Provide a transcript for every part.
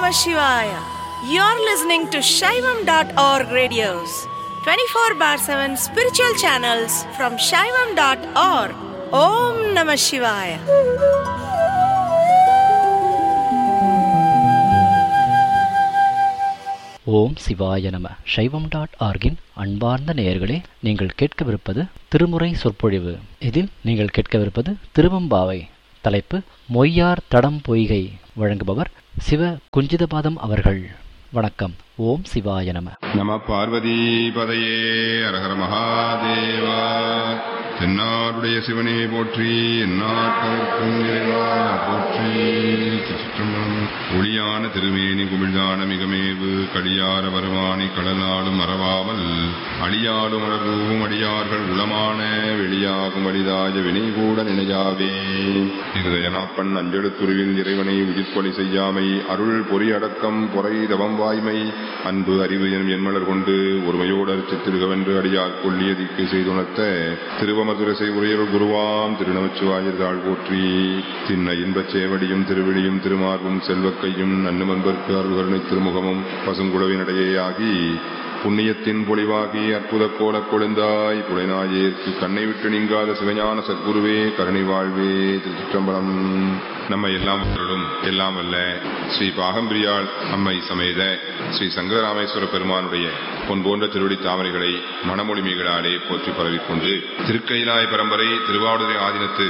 Namah Shivaya. You're listening to Shaivam.org radios, 24/7 spiritual channels from Shaivam.org. Om Namah Shivaya. ஓம் சிவாய நம. சைவம்.org-இன் அன்பார்ந்த நேயர்களே, நீங்கள் கேட்கவிருப்பது திருமுறை சொற்பொழிவு. இதில் நீங்கள் கேட்கவிருப்பது திருவெம்பாவை. தலைப்பு மொய்யார் தடம் பொய்கை. வழங்குபவர் சிவ குஞ்சிதபாதம் அவர்கள். வணக்கம். ஓம் சிவாய நம. நம பார்வதி பதையே அரஹர மகாதேவா. தென்னாடுடைய சிவனே போற்றி, எந்நாட்டவர்க்கும் இறைவா போற்றி. ஒளியான திருமேனி குமிழ்தான மிகமேவு கடியார வருவானி கடலாடும் மறவாமல் அழியாடும் அழகும் அடியார்கள் உளமான வெளியாகும் வலிதாய வினை கூட நினையாவே. இருதயனாப்பன் அஞ்செழுத்துருவில் இறைவனை உயிர்ப்பொலி செய்யாமை, அருள் பொறி அடக்கம் பொறை தவம் வாய்மை, அன்பு அறிவு எனும் என்மலர் கொண்டு ஒருமையோடு அர்ச்சித்திருகவென்று அடியார் கொள்ளியதிக்கு செய்துணர்த்த திருவமதுரசை உரையருள் குருவாம் திருநமச்சிவாயர் தாழ் போற்றி. திண்ண இன்பச் சேவடியும் திருவிழியும் திருமார்பும் செல்வக்கையும் நன்னுமன்பர்க்கு அருள்கருணை திருமுகமும் பசுங்குடவினடையே ஆகி புண்ணியத்தின் பொலிவாகி அற்புத கோல கொழுந்தாய் புலைநாயேற்கு கண்ணை விட்டு நீங்காத சிவஞான சத்குருவே கருணை வாழ்வே. திருச்சிற்றம்பலம். நம்ம எல்லாம் வல்ல ஸ்ரீ பாகம்பிரியாள் அம்மை சமேத ஸ்ரீ சங்கரராமேஸ்வர பெருமானுடைய பொன் போன்ற திருவடி தாமரைகளை மணமொழிமைகளாலே போற்றி பரவிக்கொண்டு திருக்கைலாய பரம்பரை திருவாவடுதுறை ஆதீனத்து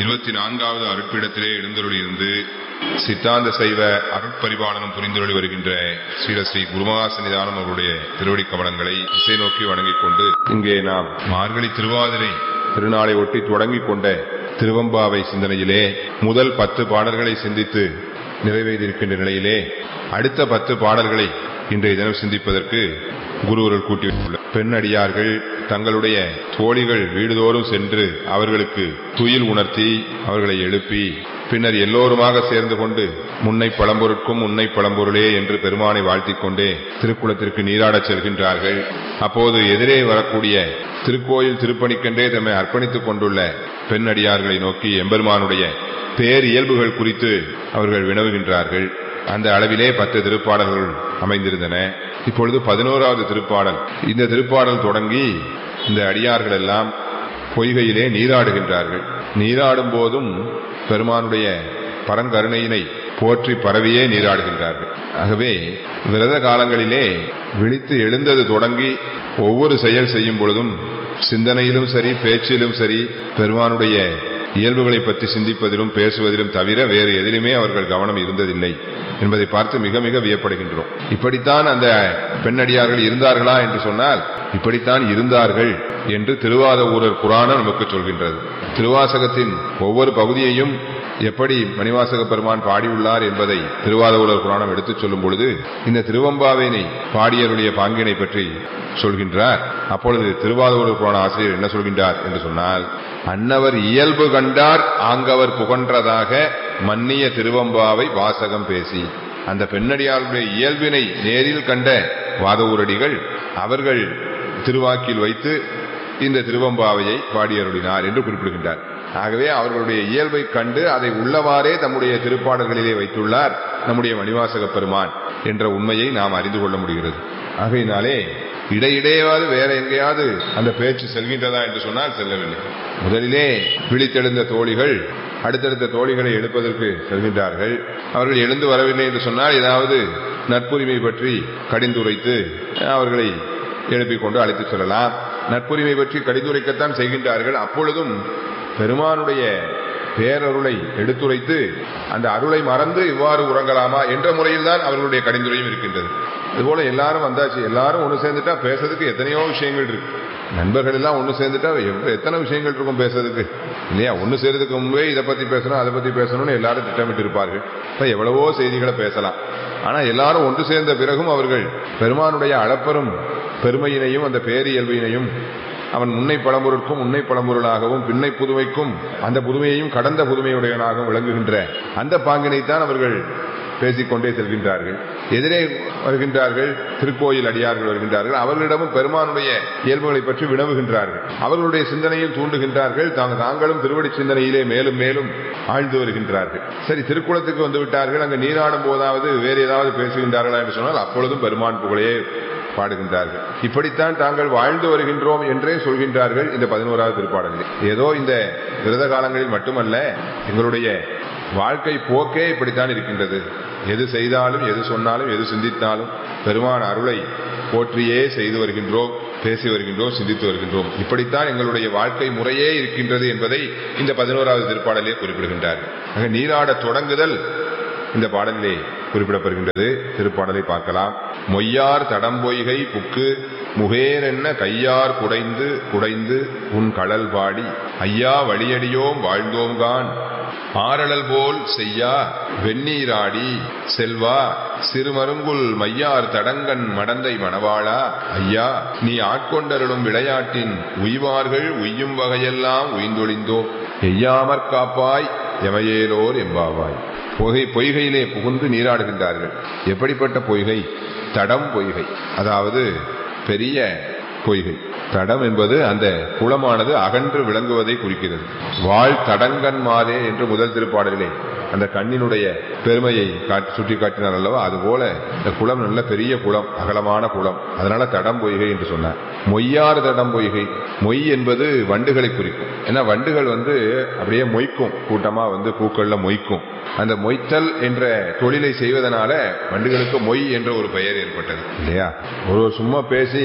24வது அருட்பீடத்திலே எழுந்தருளியிருந்து சித்தாந்த சைவ அருட்பரிபாலனம் புரிந்தருளி வருகின்ற ஸ்ரீ குருமகா சன்னிதானம் அவருடைய திருவடி கமலங்களை திசை நோக்கி வணங்கிக் கொண்டு இங்கே நாம் மார்கழி திருவாதிரை திருநாளை ஒட்டி தொடங்கிக் கொண்ட திருவெம்பாவை சிந்தனையிலே முதல் 10 பாடல்களை சிந்தித்து நிறைவேறியிருக்கின்ற நிலையிலே அடுத்த 10 பாடல்களை இன்றைய தினம் சிந்திப்பதற்கு குருவர்கள் கூட்டி வைத்துள்ளார். பெண் அடியார்கள் தங்களுடைய தோழிகள் வீடுதோறும் சென்று அவர்களுக்கு துயில் உணர்த்தி அவர்களை எழுப்பி பின்னர் எல்லோருமாக சேர்ந்து கொண்டு முன்னை பழம்பொருட்கும் உன்னை பழம்பொருளே என்று பெருமானை வாழ்த்திக் கொண்டே திருக்குளத்திற்கு நீராடச் செல்கின்றார்கள். அப்போது எதிரே வரக்கூடிய திருக்கோயில் திருப்பணிக்கென்றே தம்மை அர்ப்பணித்துக் கொண்டுள்ள பெண் அடியார்களை நோக்கி எம்பெருமானுடைய பேரியல்புகள் குறித்து அவர்கள் வினவுகின்றார்கள். அந்த அளவிலே 10 திருப்பாடல்கள் அமைந்திருந்தன. இப்பொழுது 11வது திருப்பாடல். இந்த திருப்பாடல் தொடங்கி இந்த அடியார்கள் எல்லாம் பொய்கையிலே நீராடுகின்றார்கள். நீராடும் போதும் பெருமானுடைய பரங்கருணையினை போற்றி பரவியே நீராடுகின்றார்கள். ஆகவே விரத காலங்களிலே விழித்து எழுந்தது தொடங்கி ஒவ்வொரு செயல் செய்யும் பொழுதும் சிந்தனையிலும் சரி பேச்சிலும் சரி பெருமானுடைய இயல்புகளை பற்றி சிந்திப்பதிலும் பேசுவதிலும் தவிர வேறு எதிலுமே அவர்கள் கவனம் இருந்ததில்லை என்பதை பார்த்து மிக மிக வியப்படுகின்றோம். இப்படித்தான் அந்த பெண்ணடியார்கள் இருந்தார்களா என்று சொன்னால் இப்படித்தான் இருந்தார்கள் என்று திருவாதவூரர் புராணம் நமக்கு சொல்கின்றது. திருவாசகத்தின் ஒவ்வொரு பகுதியையும் எப்படி மணிவாசக பெருமான் பாடியுள்ளார் என்பதை திருவாதவூரர் புராணம் எடுத்துச் சொல்லும் பொழுது இந்த திருவெம்பாவினை பாடியருடைய பாங்கினை பற்றி சொல்கின்றார். அப்பொழுது திருவாதவூரர் புராண ஆசிரியர் என்ன சொல்கின்றார் என்று சொன்னால், அன்னவர் இயல்பு கண்டார் ஆங்கவர் புகன்றதாக மன்னிய திருவெம்பாவை வாசகம் பேசி. அந்த பெண்ணடியாருடைய இயல்பினை நேரில் கண்ட வாதவூரடிகள் அவர்கள் திருவாக்கில் வைத்து இந்த திருவெம்பாவையை பாடியருளினார் என்று குறிப்பிடுகின்றார். ஆகவே அவர்களுடைய இயல்பை கண்டு அதை உள்ளவாறே தம்முடைய திருப்பாடல்களிலே வைத்துள்ளார் நம்முடைய மணிவாசக பெருமான் என்ற உண்மையை நாம் அறிந்து கொள்ள முடிகிறது. ஆகையினாலே இடையிடையாவது வேற எங்கேயாவது அந்த பேச்சு செல்கின்றதா என்று சொன்னால் செல்லவில்லை. முதலிலே விழித்தெழுந்த தோழிகள் அடுத்தடுத்த தோழிகளை எழுப்பதற்கு செல்கின்றார்கள். அவர்கள் எழுந்து வரவில்லை என்று சொன்னால் ஏதாவது நட்புரிமை பற்றி கடிந்துரைத்து அவர்களை எழுப்பிக் கொண்டு அழைத்து செல்லலாம். நட்புரிமை பற்றி கடிந்துரைக்கத்தான் செய்கின்றார்கள். அப்பொழுதும் பெருமானுடைய பேரருளை எடுத்துரைத்து அந்த அருளை மறந்து இவ்வாறு உறங்கலாமா என்ற முறையில் தான் அவர்களுடைய கடிந்துரையும் இருக்கின்றது. அதுபோல எல்லாரும் வந்தாச்சு, எல்லாரும் ஒன்று சேர்ந்துட்டா பேசுறதுக்கு எத்தனையோ விஷயங்கள் இருக்கு. நண்பர்கள் எல்லாம் ஒன்று சேர்ந்துட்டா எத்தனை விஷயங்கள் இருக்கும் பேசுறதுக்கு இல்லையா? ஒன்று சேர்றதுக்கு முன்பே இதை பத்தி பேசணும் அதை பத்தி பேசணும்னு எல்லாரும் திட்டமிட்டு இருப்பார்கள். இப்ப எவ்வளவோ செய்திகளை பேசலாம். ஆனா எல்லாரும் ஒன்று சேர்ந்த பிறகும் அவர்கள் பெருமானுடைய அளப்பெரும் பெருமையினையும் அந்த பேரியல்பினையும் அவன் முன்னை பழம்பொருட்கும் உன்னை பழம்பொருளாகவும் பின்னை புதுமைக்கும் அந்த புதுமையையும் கடந்த புதுமையுடையவனாகவும் விளங்குகின்ற அந்த பாங்கினைத்தான் அவர்கள் பேசிக்கொண்டே செல்கின்றார்கள். எதிரே வருகின்றார்கள் திருக்கோயில் அடியார்கள் வருகின்றார்கள். அவர்களிடமும் பெருமானுடைய இயல்புகளை பற்றி வினவுகின்றார்கள். அவர்களுடைய சிந்தனையில் தூண்டுகின்றார்கள். தாங்களும் திருவடி சிந்தனையிலே மேலும் மேலும் ஆழ்ந்து வருகின்றார்கள். சரி, திருக்குளத்துக்கு வந்து விட்டார்கள். அங்கு நீராடும் போதாவது வேறு ஏதாவது பேசுகின்றார்களா என்று சொன்னால் அப்பொழுதும் பெருமான் புகழையே பாடுகின்றார்கள். இப்படித்தான் தாங்கள் வாழ்ந்து வருகின்றோம் என்றே சொல்கின்றார்கள். இந்த 11வது திருப்பாடலில் ஏதோ இந்த விரத காலங்களில் மட்டுமல்ல, எங்களுடைய வாழ்க்கை போக்கே இப்படித்தான் இருக்கின்றது. எது செய்தாலும், எது சொன்னாலும், எது சிந்தித்தாலும் பெருமான் அருளை போற்றியே செய்து வருகின்றோம், பேசி வருகின்றோம், சிந்தித்து வருகின்றோம். இப்படித்தான் எங்களுடைய வாழ்க்கை முறையே இருக்கின்றது என்பதை இந்த 11வது திருப்பாடலே குறிப்பிடுகின்றார்கள். நீராட தொடங்குதல் இந்த பாடலிலே குறிப்பிடப்படுகின்றது. திருப்பாடலை பார்க்கலாம். மொய்யார் தடம்பொய்கை புக்கு முகேரென்ன கையார் குடைந்து குடைந்து உன் கடல் பாடி ஐயா வழியடியோம் வாழ்ந்தோம்கான் ஆரழல் போல் செய்யா வெந்நீராடி செல்வா சிறுமருங்குல் மையார் தடங்கன் மடந்தை மணவாளா ஐயா நீ ஆட்கொண்டருளும் விளையாட்டின் உய்வார்கள் உய்யும் வகையெல்லாம் உய்ந்தொழிந்தோ எய்யாமற் காப்பாய் எமையேலோர் எம்பாவாய். பொய்கையிலே புகுந்து நீராடுகின்றார்கள். எப்படிப்பட்ட பொய்கை? தடம் பொய்கை, அதாவது பெரிய பொய்கை. தடம் என்பது அந்த குளமானது அகன்று விளங்குவதை குறிக்கிறது. வாழ் தடங்கன் மாதே என்று முதல் திருப்பாடலிலே அந்த கண்ணினுடைய பெருமையை சுட்டி காட்டினார் அல்லவா, அதுபோல இந்த குளம் நல்ல பெரிய குளம், அகலமான குளம். அதனால தடம் பொய்கை என்று சொன்னார். மொய்யார் தடம் பொய்கை. மொய் என்பது வண்டுகளை குறிக்கும். ஏன்னா வண்டுகள் அப்படியே மொய்க்கும், கூட்டமா பூக்கள்ல மொய்க்கும். அந்த மொய்த்தல் என்ற தொழிலை செய்வதனால வண்டுகளுக்கு மொய் என்ற ஒரு பெயர் ஏற்பட்டது இல்லையா. ஒரு சும்மா பேசி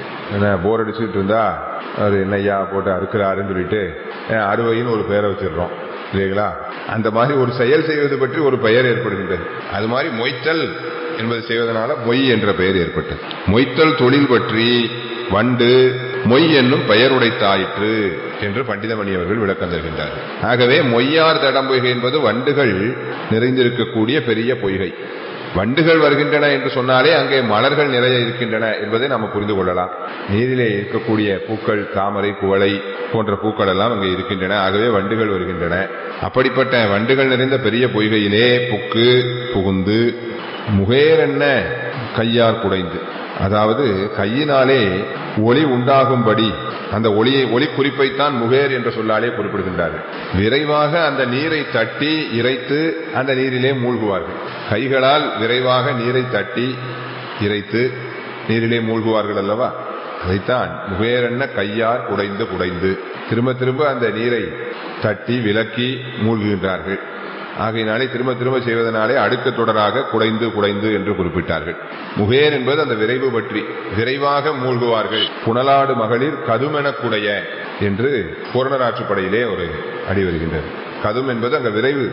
போர் அடிச்சுட்டு இருந்தா அவர் என்னையா போட்டு அறுக்கிறாருன்னு சொல்லிட்டு அறுவைன்னு ஒரு பெயரை வச்சிடறோம் இல்லைங்களா. அந்த மாதிரி ஒரு செயல் செய்வது பற்றி ஒரு பெயர் ஏற்படுகின்றது. அது மாதிரி மொய்த்தல் என்பது செய்வதனால மொய் என்ற பெயர் ஏற்பட்டது. மொய்த்தல் தொழில் பற்றி வண்டு மொய் என்னும் பெயருடைத்தாயிற்று என்று பண்டிதமணி அவர்கள் விளக்கம் தருகின்றார். ஆகவே மொய்யார் தடம்பொய்கை என்பது வண்டுகள் நிறைந்திருக்கக்கூடிய பெரிய பொய்கை. வண்டுகள் வருகின்றன என்று சொன்னாலே அங்கே மலர்கள் நிறைய இருக்கின்றன என்பதை நாம் புரிந்து கொள்ளலாம். நீரிலே இருக்கக்கூடிய பூக்கள், தாமரை, குவளை போன்ற பூக்கள் எல்லாம் அங்கே இருக்கின்றன. ஆகவே வண்டுகள் வருகின்றன. அப்படிப்பட்ட வண்டுகள் நிறைந்த பெரிய பொய்கையிலே புக்கு புகுந்து முகேரென்ன கையார் குடைந்து, அதாவது கையினாலே ஒளி உண்டாகும்படி அந்த ஒளி குறிப்பைத்தான் முகேர் என்ற சொல்லாலே குறிப்பிடுகின்றார்கள். விரைவாக அந்த நீரை தட்டி இறைத்து அந்த நீரிலே மூழ்குவார்கள். கைகளால் விரைவாக நீரை தட்டி இறைத்து நீரிலே மூழ்குவார்கள் அல்லவா, அதைத்தான் முகேரென்ன கையார் குடைந்து குடைந்து திரும்ப திரும்ப அந்த நீரை தட்டி விலக்கி மூழ்குகின்றார்கள். ஆகையினாலே திரும்ப திரும்ப செய்வதனாலே அடுக்கு தொடராக குடைந்து குடைந்து என்று குறிப்பிட்டார்கள். முகேர் என்பது அந்த விரைவு பற்றி, விரைவாக மூழ்குவார்கள். புனலாடு மகளிர் கதுமென குடைய என்று பூரணராற்றுப்படையிலே ஒரு அடி வருகின்றது. கதும் என்பது அங்க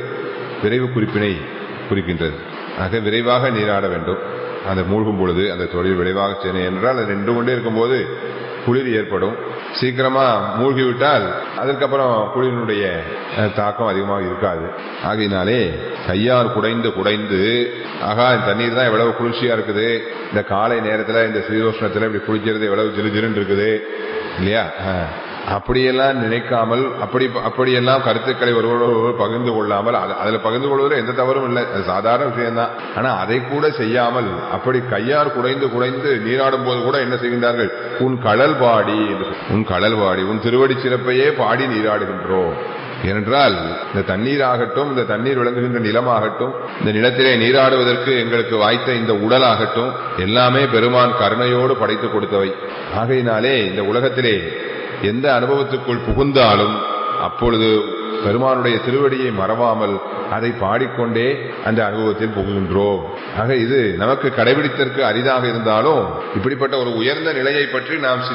விரைவு குறிப்பினை குறிக்கின்றது. ஆக விரைவாக நீராட வேண்டும். அந்த மூழ்கும் பொழுது அந்த தொழில் விரைவாக செய்ய என்றால் அது நின்று கொண்டே இருக்கும்போது குளிர் ஏற்படும். சீக்கிரமா மூழ்கிவிட்டால் அதற்கப்புறம் குளிரினுடைய தாக்கம் அதிகமாக இருக்காது. ஆகையினாலே கையார் குடைந்து குடைந்து, ஆகா இந்த தண்ணீர் தான் எவ்வளவு குளிர்ச்சியா இருக்குது, இந்த காலை நேரத்துல இந்த சீதோஷ்ணத்துல இப்படி குளிக்கிறது எவ்வளவு ஜிலுஜிலுன்னு இருக்குது இல்லையா. அப்படியெல்லாம் நினைக்காமல், அப்படியெல்லாம் கருத்துக்களை ஒருவரோடு பகிர்ந்து கொள்ளாமல், அதுல பகிர்ந்து கொள்வதில் எந்த தவறும் இல்லை, அது சாதாரண விஷயம்தான். ஆனா அதை கூட செய்யாமல் அப்படி கையார் குடைந்து குடைந்து நீராடும் போது கூட என்ன செய்கின்றார்கள்? உன் கடல் பாடி, உன் கடல் பாடி, உன் திருவடி சிறப்பையே பாடி நீராடுகின்றோம். ஏனென்றால் இந்த தண்ணீர் ஆகட்டும், இந்த தண்ணீர் விளங்குகின்ற நிலமாகட்டும், இந்த நிலத்திலே நீராடுவதற்கு எங்களுக்கு வாய்த்த இந்த உடலாகட்டும், எல்லாமே பெருமான் கருணையோடு படைத்து கொடுத்தவை. ஆகையினாலே இந்த உலகத்திலே எந்த அனுபவத்துக்குள் புகுந்தாலும் அப்பொழுது பெருமானுடைய திருவடியை மறவாமல் அதை பாடிக்கொண்டே அந்த அனுபவத்தில் புகுகின்றோம். ஆக இது நமக்கு கடைபிடித்தற்கு அரிதாக இருந்தாலும் இப்படிப்பட்ட ஒரு உயர்ந்த நிலையை பற்றி நாம்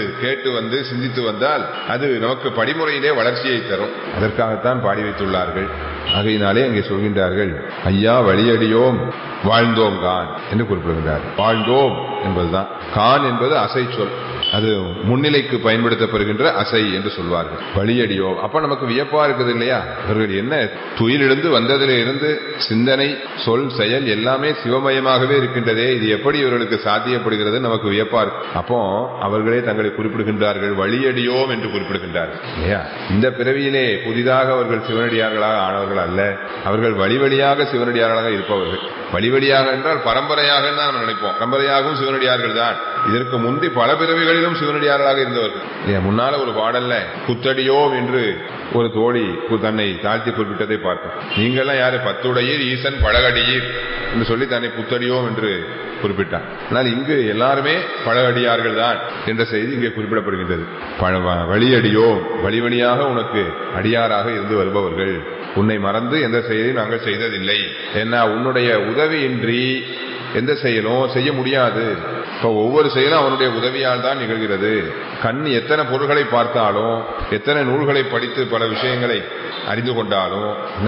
சிந்தித்து வந்தால் அது நமக்கு படிமுறையிலே வளர்ச்சியை தரும். அதற்காகத்தான் பாடி வைத்துள்ளார்கள். ஆகையினாலே அங்கே சொல்கின்றார்கள், ஐயா வழியடியோம் வாழ்ந்தோம் கான் என்று குறிப்பிடுகின்றார். வாழ்ந்தோம் என்பதுதான். கான் என்பது அசை சொல், அது முன்னிலைக்கு பயன்படுத்தப்படுகின்ற அசை என்று சொல்வார்கள். வழியடியோம். அப்ப நமக்கு வியப்பா இருக்குது இல்லையா, அவர்கள் என்ன துயிலெழுந்து வந்ததிலிருந்து சிந்தனை, சொல், செயல் எல்லாமே சிவமயமாகவே இருக்கின்றதே, இது எப்படி இவர்களுக்கு சாத்தியப்படுகிறது நமக்கு வியப்பா இருக்கு. அப்போ அவர்களே தங்களை குறிப்பிடுகின்றார்கள், வழியடியோம் என்று குறிப்பிடுகின்றார்கள் இல்லையா? இந்த பிறவியிலே புதிதாக அவர்கள் சிவனடியார்களாக ஆனவர்கள் அல்ல, அவர்கள் வழி வழியாக சிவனடியார்களாக இருப்பவர்கள். வழி வழியாக என்றால் பரம்பரையாக தான் நம்ம நினைப்போம். பரம்பரையாகவும் சிவனடியார்கள் தான். இதற்கு முந்தி பல பிறவிகளிலும் சிவனடியார்களாக இருந்தவர்கள். முன்னால ஒரு பாடல்ல புத்தடியோம் என்று ஒரு தோழி தன்னை தாழ்த்தி குறிப்பிட்டதை பார்த்தோம். நீங்கெல்லாம் யாரு? பத்துடையீர் ஈசன் பழகடியீர் என்று சொல்லி தன்னை புத்தடியோம் என்று குறிப்பிட்டார். ஆனால் இங்கு எல்லாருமே பழகடியார்கள் தான் என்ற செய்தி இங்கே குறிப்பிடப்படுகின்றது. வழியடியோம், வழி வழியாக உனக்கு அடியாராக இருந்து வருபவர்கள், உன்னை மறந்து எந்த செயலையும் நாங்கள் செய்ததில்லை. ஏன்னா உன்னுடைய உதவியின்றி எந்த செயலும் செய்ய முடியாது. இப்போ ஒவ்வொரு செயலும் அவனுடைய உதவியால் தான் நிகழ்கிறது. கண் எத்தனை பொருள்களை பார்த்தாலும், எத்தனை நூல்களை படித்து பல விஷயங்களை அறிந்து கொண்டாலும்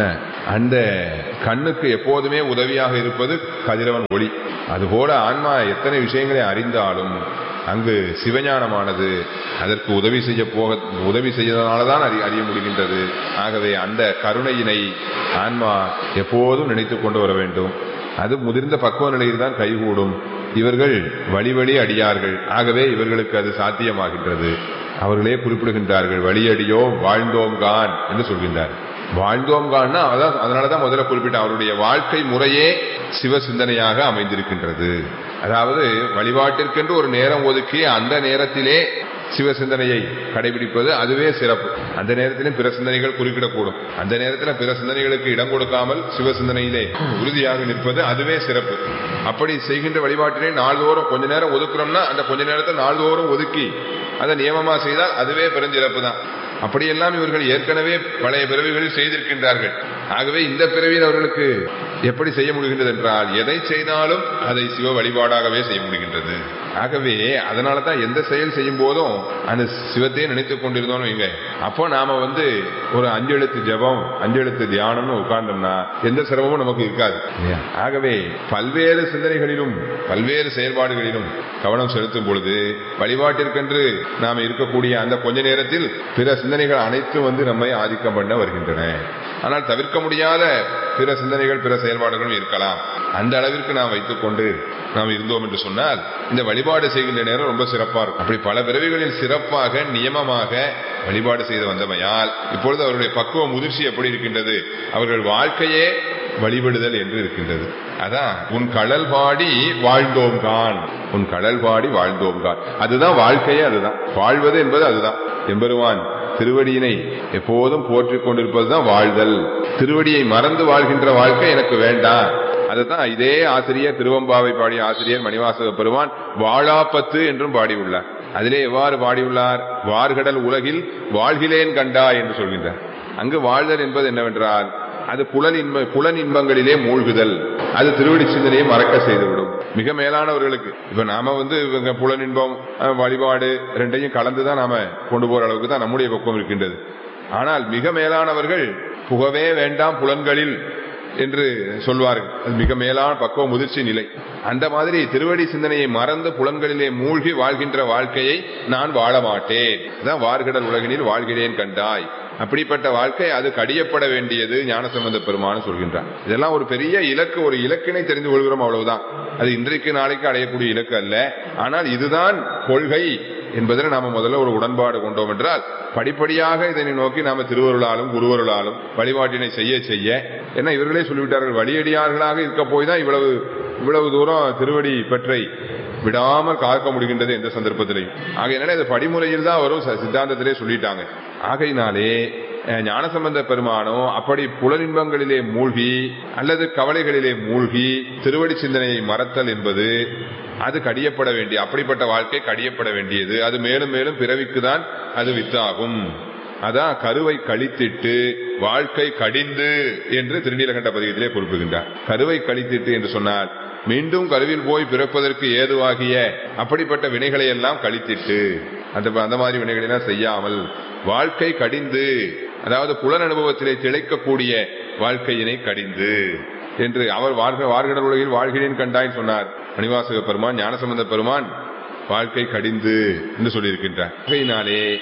அந்த கண்ணுக்கு எப்போதுமே உதவியாக இருப்பது கதிரவன் ஒளி. அதுபோல ஆன்மா எத்தனை விஷயங்களை அறிந்தாலும் அங்கு சிவஞானமானது அதற்கு உதவி செய்யறதுனாலதான் அறிய முடிகின்றது. ஆகவே அந்த கருணையினை ஆன்மா எப்போதும் நினைத்துக் கொண்டு வர வேண்டும். அது முதிர்ந்த பக்குவ நிலையில் தான் கைகூடும். இவர்கள் வழி அடியார்கள், ஆகவே இவர்களுக்கு அது சாத்தியமாகின்றது. அவர்களே குறிப்பிடுகின்றார்கள், வழியடியோம் வாழ்ந்தோம் கான் என்று சொல்கின்றார். வாழ்ந்தோம் கான்னா அதனாலதான் முதல்ல குறிப்பிட்ட அவருடைய வாழ்க்கை முறையே சிவ சிந்தனையாக அமைந்திருக்கின்றது. அதாவது வழிபாட்டிற்கென்று ஒரு நேரம் ஒதுக்கி அந்த நேரத்திலே சிவ சிந்தனையை கடைபிடிப்பது அதுவே சிறப்பு. அந்த நேரத்திலும் பிற சிந்தனைகள் குறுக்கிடக்கூடும். அந்த நேரத்தில் பிற சிந்தனைகளுக்கு இடம் கொடுக்காமல் சிவ சிந்தனையிலே உறுதியாக நிற்பது அதுவே சிறப்பு. அப்படி செய்கின்ற வழிபாட்டினை நாள்தோறும் கொஞ்ச நேரம் ஒதுக்குறோம்னா அந்த கொஞ்ச நேரத்தை நாள்தோறும் ஒதுக்கி அதை நியமமா செய்தால் அதுவே பெருஞ்சிறப்பு தான். அப்படியெல்லாம் இவர்கள் ஏற்கனவே பழைய பிறவிகளில் செய்திருக்கின்றார்கள். ஆகவே இந்த பிறவியில் அவர்களுக்கு எப்படி செய்ய முடிகின்றது என்றால் எதை செய்தாலும் அதை சிவ வழிபாடாகவே செய்ய முடிகின்றது. ஆகவே அதனால தான் எந்த செயல் செய்யும் போதும் அந்த சிவத்தையே நினைத்துக் கொண்டிருந்தோம் வைங்க, அப்போ நாம ஒரு 5 எழுத்து ஜபம் 5 எழுத்து தியானம்னு உட்கார்ந்தோம்னா எந்த சிரமமும் நமக்கு இருக்காது. ஆகவே பல்வேறு சிந்தனைகளிலும் பல்வேறு செயல்பாடுகளிலும் கவனம் செலுத்தும் பொழுது வழிபாட்டிற்கென்று நாம் இருக்கக்கூடிய அந்த கொஞ்ச நேரத்தில் பிற சிந்தனைகள் அனைத்தும் நம்மை ஆதிக்கம் பண்ண வருகின்றன. ஆனால் தவிர்க்க முடியாத பிற சிந்தனைகள் பிற செயல்பாடுகளும் இருக்கலாம். அந்த அளவிற்கு நாம் வைத்துக் கொண்டு நாம் இருந்தோம் என்று சொன்னால் இந்த வழிபாடு செய்கின்ற நேரம் ரொம்ப சிறப்பா இருக்கும். அப்படி பல பிறவிகளில் சிறப்பாக நியமமாக வழிபாடு செய்து வந்தமையால் இப்பொழுது அவருடைய பக்குவ முதிர்ச்சி எப்படி இருக்கின்றது? அவர்கள் வாழ்க்கையே வழிபடுதல் என்று இருக்கின்றது. அதான் உன் கடல் பாடி வாழ்ந்தோம் கான், உன் கடல் பாடி வாழ்ந்தோம் கான். அதுதான் வாழ்க்கையே, அதுதான் வாழ்வது என்பது. அதுதான் எம்பெருமான் திருவடியினை எப்போதும் போற்றிக் கொண்டிருப்பதுதான் வாழ்தல். திருவடியை மறந்து வாழ்கின்ற வாழ்க்கை எனக்கு வேண்டாம். அதுதான் இதே ஆசிரியர் திருவம்பாவை பாடிய ஆசிரியர் மணிவாசக பெருமான் வாழாப்பத்து என்றும் பாடியுள்ளார். அதிலே எவ்வாறு பாடியுள்ளார்? வார்கடல் உலகில் வாழ்கிலேன் கண்டா என்று சொல்கின்றார். அங்கு வாழ்தல் என்பது என்னவென்றால் அது புலன் இன்பங்களிலே மூழ்குதல். அது திருவடி சிந்தனையை மறக்க செய்துவிடும். மிக மேலானவர்களுக்கு இப்ப நாம புலன் இன்பம் வழிபாடு ரெண்டையும் கலந்துதான் நாம கொண்டு போற அளவுக்கு தான் நம்முடைய பக்குவம் இருக்கின்றது. ஆனால் மிக மேலானவர்கள் புகவே வேண்டாம் புலன்களில் என்று சொல்வார்கள். அது மிக மேலான பக்குவ முதிர்ச்சி நிலை. அந்த மாதிரி திருவடி சிந்தனையை மறந்து புலன்களிலே மூழ்கி வாழ்கின்ற வாழ்க்கையை நான் வாழ மாட்டேன். அதான் வார்கடல் உலகினில் வாழ்கிறேன் கண்டாய். அப்படிப்பட்ட வாழ்க்கை அது கடியப்பட வேண்டியது ஞானசம்பந்த பெருமான் சொல்கின்றார். இதெல்லாம் ஒரு பெரிய இலக்கு, ஒரு இலக்கினை தெரிந்து கொள்கிறோம், அவ்வளவுதான். அது இன்றைக்கு நாளைக்கு அடையக்கூடிய இலக்கு அல்ல. ஆனால் இதுதான் கொள்கை என்பதில் நாம முதல்ல ஒரு உடன்பாடு கொண்டோம் என்றால் படிப்படியாக இதனை நோக்கி நாம திருவருளாலும் குருவருளாலும் வழிபாட்டினை செய்ய என்ன இவர்களே சொல்லிவிட்டார்கள், வழியடியார்களாக இருக்க போய் தான் இவ்வளவு தூரம் திருவடி பற்றை விடாமல் காக்க முடிகின்றது எந்த சந்தர்ப்பத்திலையும். ஆகையினாலே அது படிமுறையில் தான் வரும், சித்தாந்தத்திலே சொல்லிட்டாங்க. ஆகையினாலே ஞானசம்பந்த பெருமானோ அப்படி புலனின்பங்களிலே மூழ்கி அல்லது கவலைகளிலே மூழ்கி திருவடி சிந்தனையை மறத்தல் என்பது அது கடியப்பட வேண்டிய, அப்படிப்பட்ட வாழ்க்கை கடியப்பட வேண்டியது. அது மேலும் மேலும் பிறவிக்குதான் அது வித்தாகும். அதான் கருவை கழித்திட்டு வாழ்க்கை கடிந்து என்று திருநீலகண்ட பதிகத்திலே குறிப்பிடுகின்றார். கருவை கழித்திட்டு என்று சொன்னால் மீண்டும் கருவில் போய் பிறப்பதற்கு ஏதுவாகிய அப்படிப்பட்ட வினைகளை எல்லாம் கழித்திட்டு அந்த மாதிரி வினைகளை எல்லாம் செய்யாமல் வாழ்க்கை கடிந்து, அதாவது புலன் அனுபவத்திலே திளைக்கக்கூடிய வாழ்க்கையினை கடிந்து என்று அவர் வார்கடல் உலகில் வாழ்கிறேன் கண்டாய் சொன்னார் மணிவாசக பெருமான். ஞானசம்பந்த பெருமான் வாழ்க்கை கடிந்து என்று சொல்லியிருக்கின்றார். ஆகையினாலே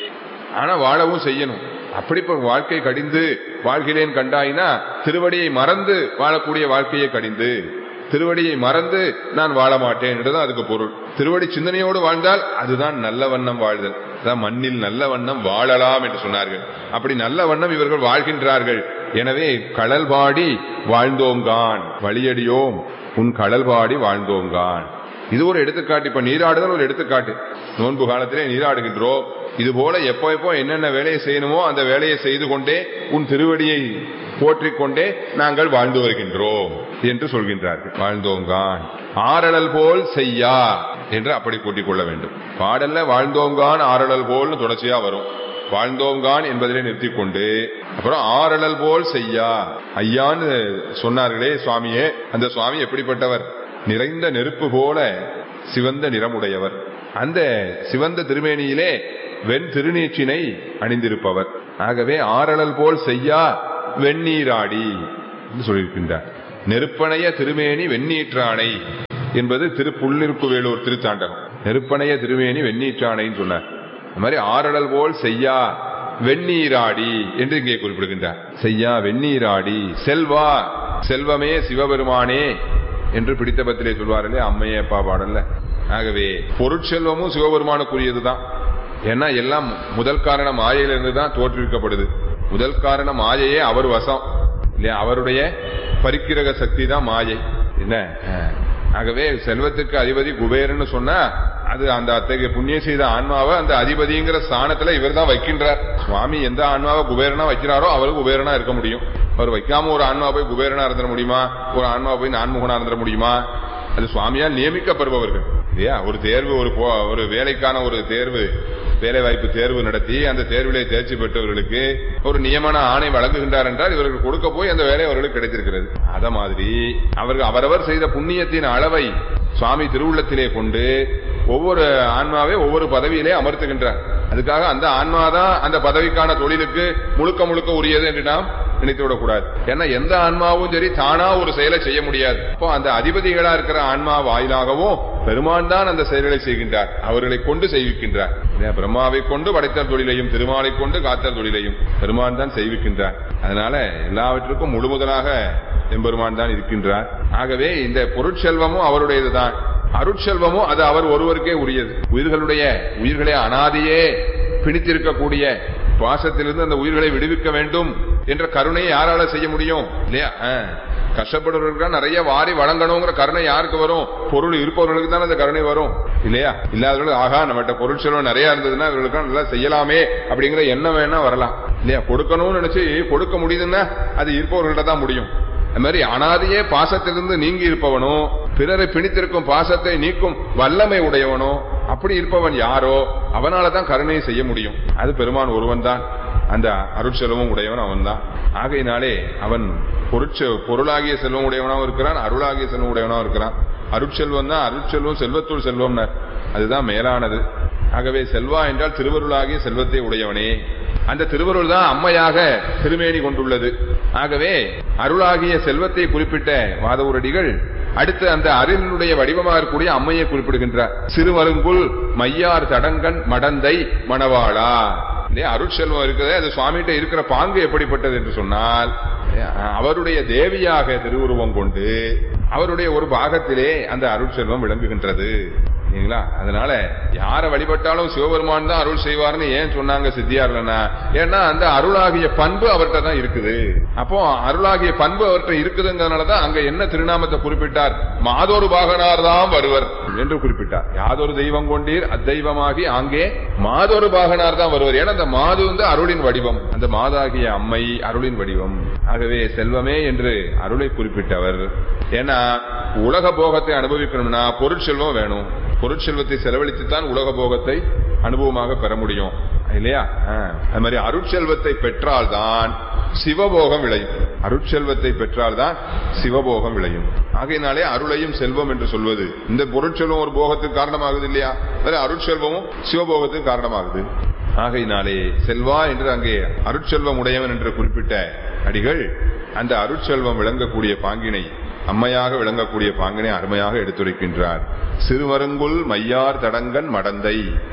ஆனா வாழவும் செய்யணும். அப்படி இப்ப வாழ்க்கை கடிந்து வாழ்கிறேன் கண்டாயினா திருவடியை மறந்து வாழக்கூடிய வாழ்க்கையை கடிந்து, திருவடியை மறந்து நான் வாழ மாட்டேன் என்றுதான் அதுக்கு பொருள். திருவடி சிந்தனையோடு வாழ்ந்தால் அதுதான் நல்ல வண்ணம் வாழ்தல். அதான் மண்ணில் நல்ல வண்ணம் வாழலாம் என்று சொன்னார்கள். அப்படி நல்ல வண்ணம் இவர்கள் வாழ்கின்றார்கள். எனவே கடல் பாடி வாழ்ந்தோங்கான் வழியடியோம் உன் கடல் பாடி வாழ்ந்தோங்கான். இது ஒரு எடுத்துக்காட்டு. இப்ப நீராடுதல் ஒரு எடுத்துக்காட்டு. நோன்பு காலத்திலே நீராடுகின்றோம். இது போல எப்போ என்னென்ன வேலையை செய்யணுமோ அந்த வேலையை செய்து கொண்டே உன் திருவடியை போற்றிக்கொண்டே நாங்கள் வாழ்ந்து வருகின்றோம் என்று சொல்கின்றார்கள். வாழ்ந்தோங்கான் ஆரழல் போல் செய்யா என்று அப்படி கூட்டிக் கொள்ள வேண்டும். பாடல்ல வாழ்ந்தோங்கான் ஆரழல் போல் தொடர்ச்சியா வரும். வாழ்ந்தோங்கான் என்பதிலே நிறுத்திக் கொண்டு அப்புறம் ஆரழல் போல் செய்யா ஐயான்னு சொன்னார்களே சுவாமியே, அந்த சுவாமி எப்படிப்பட்டவர்? நிறைந்த நெருப்பு போல சிவந்த நிறமுடையவர். அந்த சிவந்த திருமேனியிலே வெண் திருநீற்றினை அணிந்திருப்பவர். ஆகவே ஆரழல் போல் செய்யா வெண்ணீராடி என்று சொல்லியிருக்கின்றார். நெருப்பணைய திருமேனி வெண்ணீற்றானை என்பது திருப்புள்ளிருக்குவேலூர் திருத்தாண்டகம். நெருப்பணைய திருமேனி வெண்ணீற்றானைன்னு சொன்னார். அது மாதிரி ஆரழல் போல் செய்யா வெண்ணீராடி என்று இங்கே குறிப்பிடுகின்றார். செய்யா வெண்ணீராடி செல்வா செல்வமே சிவபெருமானே என்று பிடித்த பத்திலே சொல்வார்களே அம்மையே அப்பா பாடல்ல. ஆகவே பொருட்செல்வமும் சிவபெருமானுக்குரியதுதான். ஏன்னா எல்லாம் முதல் காரணம் மாயையிலிருந்து தான் தோற்றுவிக்கப்படுது. முதல் காரணம் மாயையே அவர் வசம் இல்லையா? அவருடைய பரிக்கிரக சக்தி தான் மாயை. என்ன? ஆகவே செல்வத்துக்கு அதிபதி குபேரன்னு சொன்னா அது அந்த அத்தகைய புண்ணிய செய்த ஆன்மாவை அந்த அதிபதிங்கிற ஸ்தானத்துல இவர் தான் வைக்கின்றார். சுவாமி எந்த ஆன்மாவை குபேரனா வைக்கிறாரோ அவருக்கு குபேரனா இருக்க முடியும். அவர் வைக்காம ஒரு ஆன்மா போய் குபேரனா இருந்துட முடியுமா? ஒரு ஆன்மா போய் நான்முகனா இருந்துட முடியுமா? அது சுவாமியால் நியமிக்கப்படுபவர்கள் இல்லையா? ஒரு தேர்வு, ஒரு வேலைக்கான ஒரு தேர்வு, வேலை வாய்ப்பு தேர்வு நடத்தி அந்த தேர்விலே தேர்ச்சி பெற்றவர்களுக்கு ஒரு நியமன ஆணை வழங்குகின்றார் என்றால் இவர்கள் கொடுக்க போய் அந்த வேலை அவர்களுக்கு கிடைத்திருக்கிறது. அத மாதிரி அவர்கள் அவரவர் செய்த புண்ணியத்தின் அளவை சுவாமி திருவுள்ளத்திலே கொண்டு ஒவ்வொரு ஆன்மாவே ஒவ்வொரு பதவியிலே அமர்த்துகின்றார். அதுக்காக அந்த ஆன்மாதான் அந்த பதவிக்கான தொழிலுக்கு முழுக்க முழுக்க உரியது என்று நாம் நினைத்து விடக்கூடாது. ஏன்னா எந்த ஆன்மாவும் சரி தானா ஒரு செயலை செய்ய முடியாது. அப்போ அந்த அதிபதிகளா இருக்கிற ஆன்மா வாயிலாகவும் பெருமான் தான் அந்த செயல்களை செய்கின்றார். அவர்களை கொண்டு செய்விக்கின்றார். பிரம்மாவை கொண்டு படைத்தல் தொழிலையும் திருமாலை கொண்டு காத்தல் தொழிலையும் பெருமான் தான் செய்விக்கின்றார். அதனால எல்லாவற்றுக்கும் முழுமுதலாக எம்பெருமான் தான் இருக்கின்றார். ஆகவே இந்த பொருட்செல்வமும் அவருடையதுதான். அருட்செல்வமும் அது அவர் ஒருவருக்கே உரியது. உயிர்களை அனாதியே பிணித்திருக்கக்கூடிய பாசத்திலிருந்து அந்த உயிர்களை விடுவிக்க வேண்டும் என்ற கருணையை யாரால செய்ய முடியும் இல்லையா? கஷ்டப்படுறவர்களுக்கு நிறைய வாரி வழங்கணுங்கிற கருணை யாருக்கு வரும்? பொருள் இருப்பவர்களுக்கு தான் அந்த கருணை வரும் இல்லையா? இல்லாதவர்கள் ஆகா நம்மகிட்ட பொருள் செல்வம் நிறைய இருந்ததுன்னா இவர்களுக்கு நல்லா செய்யலாமே அப்படிங்கிற எண்ணம் வேணா வரலாம் இல்லையா? கொடுக்கணும்னு நினைச்சு கொடுக்க முடியுதுன்னா அது இருப்பவர்கள்ட்ட தான் முடியும். அது மாதிரி அனாதையே பாசத்திலிருந்து நீங்கி இருப்பவனோ, பிறரை பிணித்திருக்கும் பாசத்தை நீக்கும் வல்லமை உடையவனோ, அப்படி இருப்பவன் யாரோ அவனாலதான் கருணையை செய்ய முடியும். அது பெருமான் ஒருவன் தான். அந்த அருட்செல்வமும் உடையவன் அவன் தான். ஆகையினாலே அவன் பொருளாகிய செல்வம் உடையவனாவும் இருக்கிறான், அருளாகிய செல்வம் உடையவனாவும் இருக்கிறான். அருட்செல்வம் தான். அருட்செல்வம் செல்வத்துள் செல்வம், அதுதான் மேலானது. ஆகவே செல்வா என்றால் திருவருளாகிய செல்வத்தை உடையவனே. அந்த திருவருள் தான் அம்மையாக திருமேனி கொண்டுள்ளது. ஆகவே அருளாகிய செல்வத்தை குறிப்பிட்ட வாதவூரடிகள் அடுத்து அந்த அருளினுடைய வடிவமாக இருக்கக்கூடிய அம்மையை குறிப்பிடுகின்றார். சிறுமருங்குல் மையார் தடங்கன் மடந்தை மணவாளா. அருட்செல்வம் இருக்கிறது, அது சுவாமிகிட்ட இருக்கிற பாங்கு எப்படிப்பட்டது என்று சொன்னால் அவருடைய தேவியாக திருவுருவம் கொண்டு அவருடைய ஒரு பாகத்திலே அந்த அருட்செல்வம் விளங்குகின்றது. அதனால யார வழிபட்டாலும் சிவபெருமான் தான் அருள் செய்வார்னு ஏன் சொன்னாங்க சித்தியார்லன்னா, ஏன்னா அந்த அருளாகிய பண்பு அவர்கிட்ட தான் இருக்குது. அப்போ அருளாகிய பண்பு அவர்கிட்ட இருக்குதுங்கிறதுனாலதான் அங்க என்ன திருநாமத்தை குறிப்பிட்டார்? மாதொரு பாகனார் தான் வருவர் என்று குறிப்பிட்டார். யாதொரு தெய்வம் கொண்டீர் அத்தெய்வமாகி அங்கே மாதொரு பாகனார் தான் வருவர். ஏன்னா அந்த மாது வந்து அருளின் வடிவம், அந்த மாதாகிய அம்மை அருளின் வடிவம். ஆகவே செல்வமே என்று அருளை குறிப்பிட்டவர். ஏன்னா உலக போகத்தை அனுபவிக்கணும்னா பொருட்செல்வம் வேணும். பொருட்செல்வத்தை செலவழித்துத்தான் உலக போகத்தை அனுபவமாக பெற முடியும் இல்லையா? அது மாதிரி அருட்செல்வத்தை பெற்றால்தான் சிவபோகம் விளையும். அருட்செல்வத்தை பெற்றால்தான் சிவபோகம் விளையும். ஆகையினாலே அருளையும் செல்வம் என்று சொல்வது, இந்த பொருட்செல்வம் ஒரு போகத்துக்கு காரணமாகுது இல்லையா? அருட்செல்வமும் சிவபோகத்துக்கு காரணமாகுது. ஆகையினாலே செல்வா என்று அங்கே அருட்செல்வம் உடையவன் என்று குறிப்பிட்ட அடிகள் அந்த அருட்செல்வம் விளங்கக்கூடிய பாங்கினை, அம்மையாக விளங்கக்கூடிய பாங்கினை அருமையாக எடுத்துரைக்கின்றார். சிறுமருங்குல் மையார் தடங்கன் மடந்தை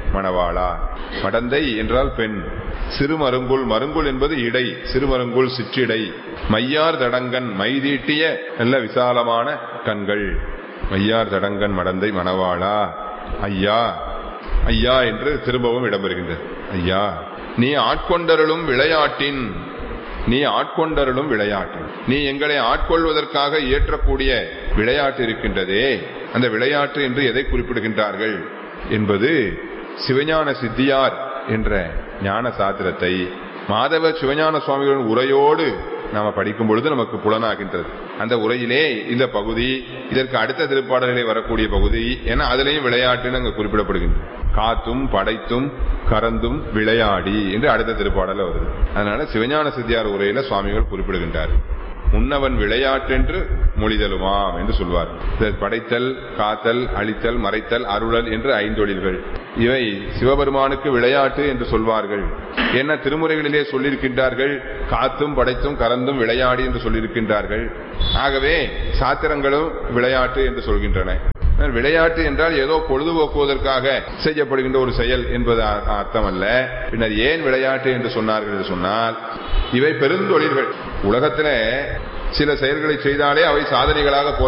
மணவாளா. மடந்தை என்றால் பெண். சிறுமருங்குல், மருங்குல் என்பது இடை, சிறுமருங்குல் சிற்றிடை. மையார் தடங்கன், மைதீட்டிய நல்ல விசாலமான கண்கள். மையார் தடங்கன் மடந்தை மணவாளா. ஐயா, ஐயா என்று திரும்பவும் இடம்பெறுகின்றது. ஐயா, நீ ஆட்கொண்டருளும் விளையாட்டின், நீ ஆட்கொண்டருளும் விளையாட்டின், நீ எங்களை ஆட்கொள்வதற்காக இயற்றக்கூடிய விளையாட்டு இருக்கின்றதே, அந்த விளையாட்டு என்று எதை குறிப்பிடுகின்றார்கள் என்பது சிவஞான சித்தியார் என்ற ஞான சாத்திரத்தை மாதவ சிவஞான சுவாமிகளின் உரையோடு நாம படிக்கும் பொழுது நமக்கு புலனாகின்றது. அந்த உரையிலே இந்த பகுதி, இதற்கு அடுத்த திருப்பாடலிலே வரக்கூடிய பகுதி, ஏன்னா அதிலேயும் விளையாட்டுன்னு அங்க குறிப்பிடப்படுகின்றது. காத்தும் படைத்தும் கறந்தும் விளையாடி என்று அடுத்த திருப்பாடல வருது. அதனால சிவஞான சித்தியார் உரையில சுவாமிகள் குறிப்பிடுகின்றார். முன்னவன் விளையாட்டென்று மொழிதலுமாம் என்று சொல்வார். படைத்தல், காத்தல், அழித்தல், மறைத்தல், அருளல் என்று 5 தொழில்கள். இவை சிவபெருமானுக்கு விளையாட்டு என்று சொல்வார்கள். என்ன திருமுறைகளிலே சொல்லியிருக்கின்றார்கள், காத்தும் படைத்தும் கறந்தும் விளையாடி என்று சொல்லியிருக்கின்றார்கள். ஆகவே சாத்திரங்களும் விளையாட்டு என்று சொல்கின்றன. விளையாட்டு என்றால் ஏதோ பொழுதுபோக்குவதற்காக செய்யப்படுகின்ற ஒரு செயல் என்பது அர்த்தம் அல்ல. பின்னர் ஏன் விளையாட்டு என்று சொன்னார்கள் என்று சொன்னால், இவை பெருந்தொழில்கள். உலகத்தில சில செயல்களை செய்தாலே அவை சாதனைகளாக